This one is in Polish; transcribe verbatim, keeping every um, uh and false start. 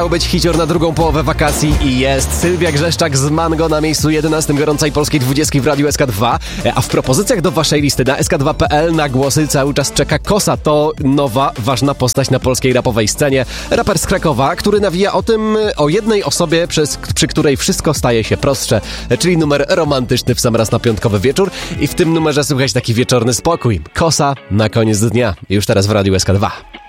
miał być hicior na drugą połowę wakacji i jest. Sylwia Grzeszczak z Mango na miejscu jedenastym gorącej polskiej dwudziestki w Radiu S K dwa. A w propozycjach do waszej listy na S K dwa kropka P L na głosy cały czas czeka Kosa. To nowa, ważna postać na polskiej rapowej scenie. Raper z Krakowa, który nawija o tym, o jednej osobie, przez, przy której wszystko staje się prostsze. Czyli numer romantyczny w sam raz na piątkowy wieczór. I w tym numerze słychać taki wieczorny spokój. Kosa na koniec dnia. Już teraz w Radiu S K dwa.